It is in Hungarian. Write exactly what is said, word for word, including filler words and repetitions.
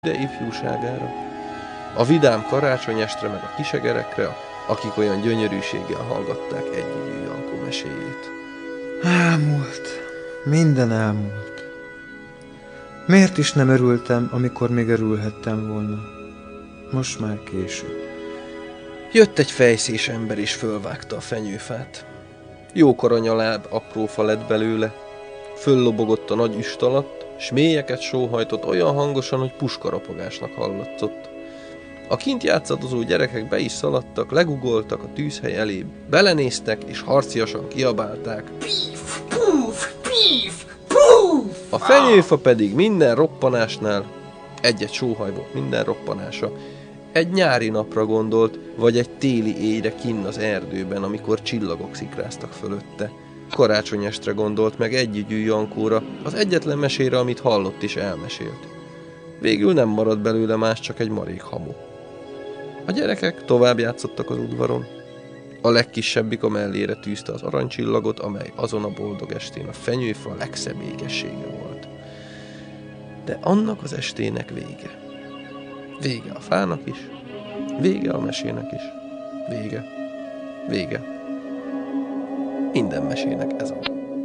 de ifjúságára, a vidám karácsonyestre meg a kisegerekre, akik olyan gyönyörűséggel hallgatták együgyű Jankó meséjét. Elmúlt. Minden elmúlt. Miért is nem örültem, amikor még örülhettem volna? Most már késő. Jött egy fejszés ember és fölvágta a fenyőfát. Jókora nyaláb, apró fa lett belőle, föllobogott a nagy üst alatt, s mélyeket sóhajtott olyan hangosan, hogy puskaropogásnak hallatszott. A kint játszadozó gyerekek be is szaladtak, legugoltak a tűzhely elé, belenéztek és harciasan kiabálták. Píf, púf, píf, púf! A fenyőfa pedig minden roppanásnál, egy-egy sóhaj volt minden roppanása, egy nyári napra gondolt, vagy egy téli éjre kinn az erdőben, amikor csillagok szikráztak fölötte. Karácsonyestre gondolt meg együgyű Jankóra, az egyetlen mesére, amit hallott is elmesélt. Végül nem maradt belőle más, csak egy marék hamu. A gyerekek tovább játszottak az udvaron. A legkisebbik a mellére tűzte az aranycsillagot, amely azon a boldog estén a fenyőfa legszebb ékessége volt. De annak az estének vége. Vége a fának is, vége a mesének is, vége, vége. Minden mesének ez a